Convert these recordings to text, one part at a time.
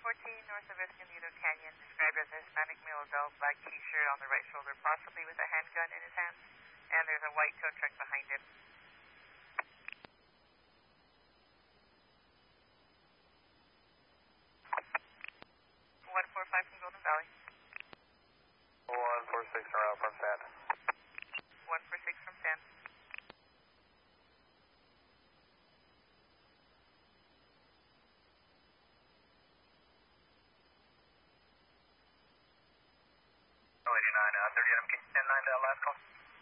14, north of Escondido Canyon, described as a Hispanic male adult, black t-shirt on the right shoulder, possibly with a handgun in his hands, and there's a white tow truck behind him. 145 from Golden Valley. 146 around from Sand. 146 from Sand. Oh, 89, 30 Adam, can you stand 9 to that last call?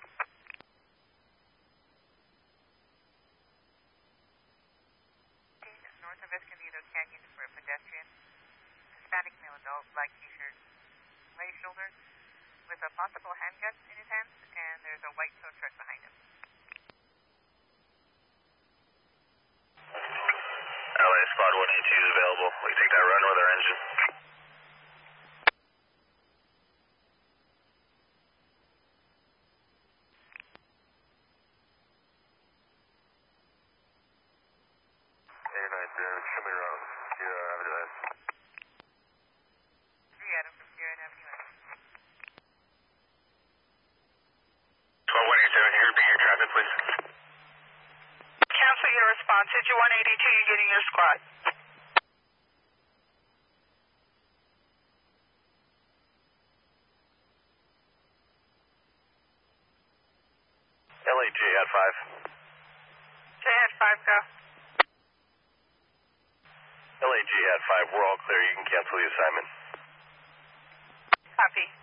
North of Escondido Canyon for a pedestrian. Hispanic male adult, black t-shirt, right shoulder, with a possible handgun in his hands, and there's a white tow truck behind him. LA Squad 182 is available. We can take that run with our engine. Show me around. Sierra Avenue S. 3 Adam from Sierra Avenue S. 187, you repeat your traffic, please. Cancel your response. Hit your 182, you're getting your squad. LAJ at 5. J at 5, go. LAG at 5, we're all clear. You can cancel the assignment. Copy.